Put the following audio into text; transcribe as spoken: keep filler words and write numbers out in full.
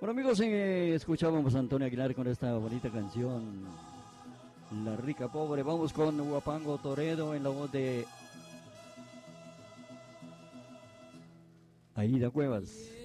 Bueno amigos, eh, escuchábamos a Antonio Aguilar con esta bonita canción, La Rica Pobre. Vamos con Huapango Toredo en la voz de Aida Cuevas.